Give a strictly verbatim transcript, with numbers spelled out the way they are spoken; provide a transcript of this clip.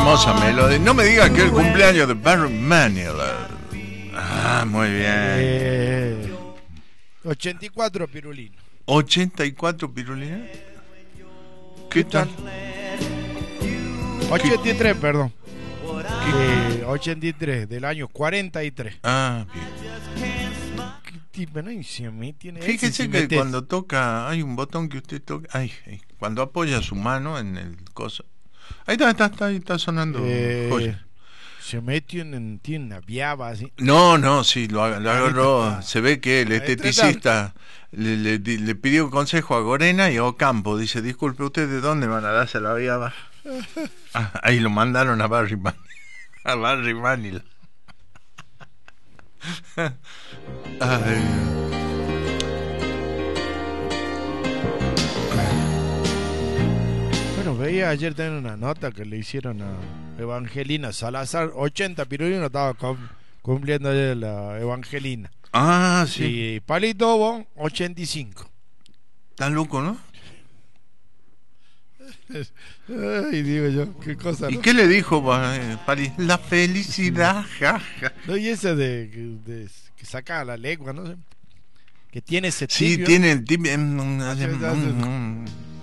hermosa melodía. No me digas que es el cumpleaños de Barry Manilow. Ah, muy bien. Eh, ochenta y cuatro Pirulino. ¿ochenta y cuatro Pirulina? ¿Qué tal? ochenta y tres, perdón. Eh, ochenta y tres, del año cuarenta y tres. Ah, bien. ¿Qué tipo? No, y se me tiene- Fíjese ese que se mete- cuando toca, hay un botón que usted toca. Ay, ay, cuando apoya su mano en el coso. Ahí está, está, está, ahí está sonando. eh, Joya. se metió en, tiene una viaba así. No, no, sí, lo, ag- lo agarró. está. Se ve que el Ahí esteticista le, le, di- le pidió consejo a Gorena y a Ocampo. Dice, disculpe, ¿usted de dónde van a darse la viaba? Ah, ahí lo mandaron a Barry Man, a Barry Manilow. Ay. Bueno, veía ayer también una nota que le hicieron a Evangelina Salazar. ochenta Pirulino estaba cum- cumpliendo ayer la Evangelina. Ah, sí. Y Palito Bon, ochenta y cinco. Tan loco, ¿no? Ay, digo yo, qué cosa. ¿Y ¿no? qué le dijo eh, Pali? La felicidad, ja, ja. No, y ese de, de- que saca la lengua, ¿no? Que tiene ese Sí, tibio. tiene el tibio. Hace- hace-